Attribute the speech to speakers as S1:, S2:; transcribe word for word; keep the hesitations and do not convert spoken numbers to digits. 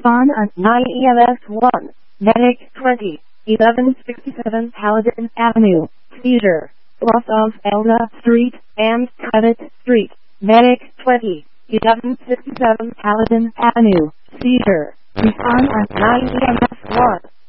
S1: Respond on nine E M S one, Medic twenty, eleven sixty-seven Paladin Avenue, Cedar, Los of Elda Street, and Credit Street. Medic twenty, eleven sixty-seven Paladin Avenue, Cedar. Respond on nine E M S one.